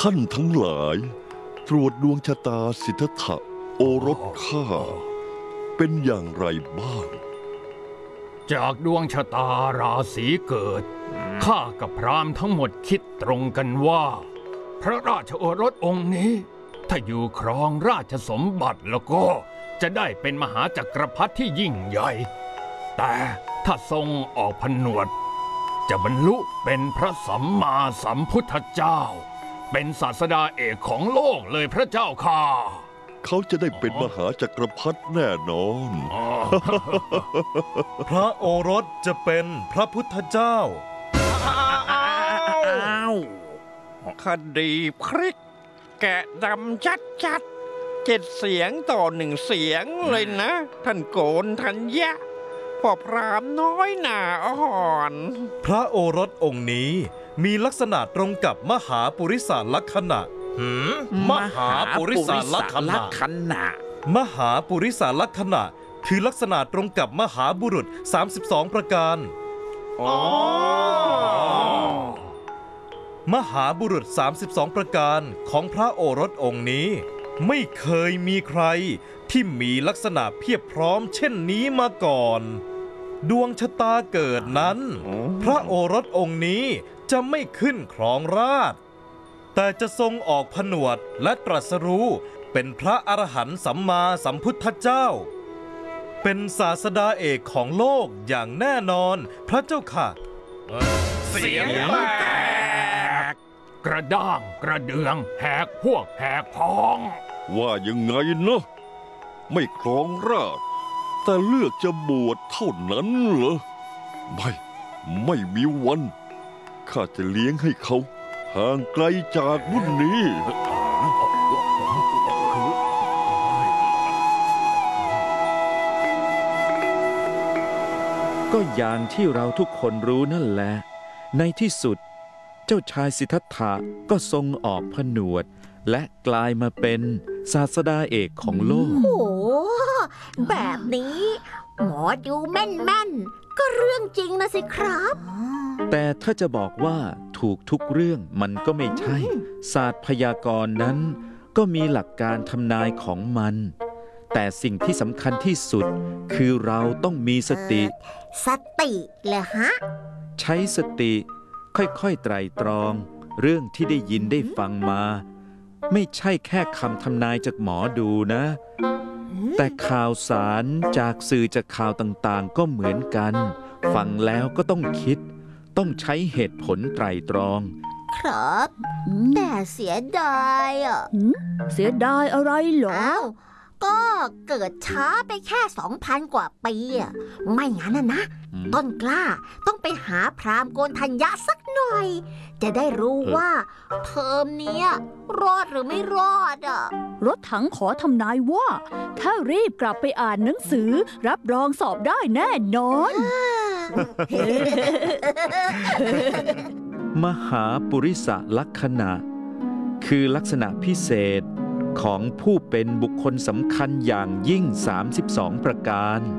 ท่านทั้งหลายตรวจดวงชะตาสิทธัตถะโอรสข้าเป็นอย่างไรบ้างจากดวงชะตาราศีเกิดข้ากับพราหมณ์ทั้งหมดคิดตรงกันว่าพระราชโอรสองค์นี้ถ้าอยู่ครองราชสมบัติแล้วก็จะได้เป็นมหาจักรพรรดิที่ยิ่งใหญ่แต่ถ้าทรงออกผนวดจะบรรลุเป็นพระสัมมาสัมพุทธเจ้าเป็นศาสดาเอกของโลกเลยพระเจ้าค่ะเขาจะได้เป็นมหาจักรพรรดิแน่นอนพระโอรสจะเป็นพระพุทธเจ้าคดีพริกแกะดำชัด7 เสียงต่อ1 เสียงเลยนะท่านโกนทัญญะพ่อพราหมณ์น้อยหน่าอ่อนพระโอรสองค์นี้มีลักษณะตรงกับมหาปุริสลักษณะมหาปุริสลักษณะมหาปุริสลักษณะคือลักษณะตรงกับมหาบุรุษ32ประการมหาบุรุษ32ประการของพระโอรสองค์นี้ไม่เคยมีใครที่มีลักษณะเพียบพร้อมเช่นนี้มาก่อนดวงชะตาเกิดนั้นพระโอรสองค์นี้จะไม่ขึ้นครองราชย์แต่จะทรงออกผนวดและตรัสรู้เป็นพระอรหันต์สัมมาสัมพุทธเจ้าเป็นศาสดาเอกของโลกอย่างแน่นอนพระเจ้าค่ะเสียงแตกกระด้างกระเดืองแหกพวกแหกพ้องว่ายังไงนะไม่ครองราชย์แต่เลือกจะบวชเท่านั้นเหรอไม่มีวันข้าจะเลี้ยงให้เขาห่างไกลจากบุญนี้ก็อย่างที่เราทุกคนรู้นั่นแหละในที่สุดเจ้าชายสิทธัตถะก็ทรงออกผนวดและกลายมาเป็นศาสดาเอกของโลกโอ้แบบนี้หมอดูแม่นๆก็เรื่องจริงนะสิครับแต่ถ้าจะบอกว่าถูกทุกเรื่องมันก็ไม่ใช่ศาสตร์พยากรณ์นั้นก็มีหลักการทำนายของมันแต่สิ่งที่สำคัญที่สุดคือเราต้องมีสติเหรอฮะใช้สติค่อยๆไตร่ตรองเรื่องที่ได้ยินได้ฟังมาไม่ใช่แค่คำทำนายจากหมอดูนะแต่ข่าวสารจากสื่อจากข่าวต่างๆก็เหมือนกันฟังแล้วก็ต้องคิดต้องใช้เหตุผลไตร่ตรองครับแต่เสียดายเสียดายอะไรเหรอก็เกิดช้าไปแค่ 2,000 กว่าปีไม่งั้นนะต้นกล้าต้องไปหาพราหมณ์โกนทัญญะสักหน่อยจะได้รู้ว่าเทอมนี้รอดหรือไม่รอดรถถังขอทำนายว่าถ้ารีบกลับไปอ่านหนังสือรับรองสอบได้แน่นอนมหาปุริสลักษณะคือลักษณะพิเศษของผู้เป็นบุคคลสำคัญอย่างยิ่ง32ประการ